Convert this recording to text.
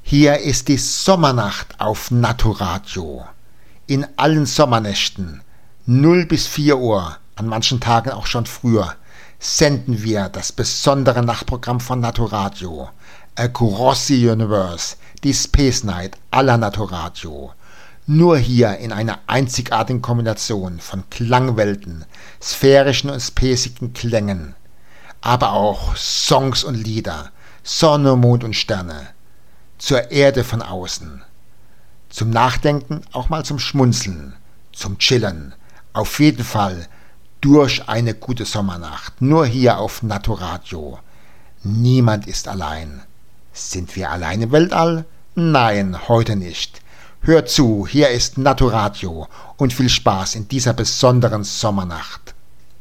Hier ist die Sommernacht auf Naturadio. In allen Sommernächten, 0 bis 4 Uhr, an manchen Tagen auch schon früher, senden wir das besondere Nachtprogramm von Naturadio. Across the Universe, die Space Night aller Naturadio. Nur hier in einer einzigartigen Kombination von Klangwelten, sphärischen und spacingen Klängen, aber auch Songs und Lieder, Sonne, Mond und Sterne, zur Erde von außen, zum Nachdenken, auch mal zum Schmunzeln, zum Chillen, auf jeden Fall durch eine gute Sommernacht, nur hier auf Naturadio. Niemand ist allein. Sind wir allein im Weltall? Nein, heute nicht. Hört zu, hier ist Naturadio und viel Spaß in dieser besonderen Sommernacht.